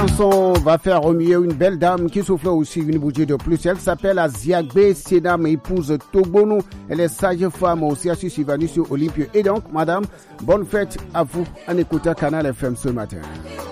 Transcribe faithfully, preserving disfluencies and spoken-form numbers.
On va faire remuer une belle dame qui souffle aussi une bougie de plus. Elle s'appelle Aziagbe Sedam, épouse Togbono. Elle est sage-femme au C H U Sylvanus sur Olympie. Et donc, madame, bonne fête à vous en écoutant Canal F M ce matin.